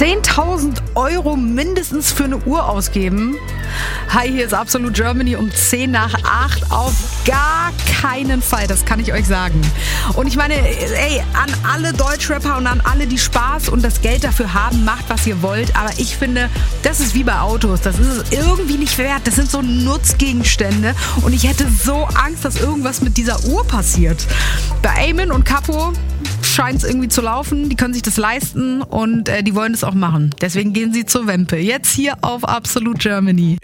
10.000 Euro mindestens für eine Uhr ausgeben? Hi, hier ist Absolut Germany um 10 nach 8. Auf gar keinen Fall, das kann ich euch sagen. Und ich meine, ey, an alle Deutschrapper und an alle, die Spaß und das Geld dafür haben, macht, was ihr wollt. Aber ich finde, das ist wie bei Autos. Das ist es irgendwie nicht wert. Das sind so Nutzgegenstände. Und ich hätte so Angst, dass irgendwas mit dieser Uhr passiert. Bei Eamon und Capo scheint es irgendwie zu laufen. Die können sich das leisten und die wollen es auch machen. Deswegen gehen sie zur Wempe. Jetzt hier auf Absolut Germany.